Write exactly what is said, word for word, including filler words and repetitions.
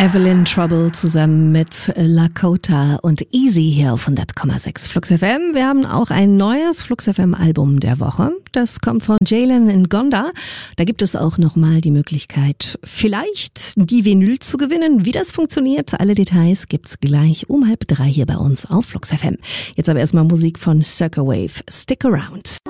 Evelyn Trouble zusammen mit Lakota und Easy hier auf hundert Komma sechs Flux F M. Wir haben auch ein neues Flux F M Album der Woche. Das kommt von Jalen Ngonda. Da gibt es auch nochmal die Möglichkeit, vielleicht die Vinyl zu gewinnen. Wie das funktioniert, alle Details gibt's gleich um halb drei hier bei uns auf Flux F M. Jetzt aber erstmal Musik von Circa Wave. Stick Around.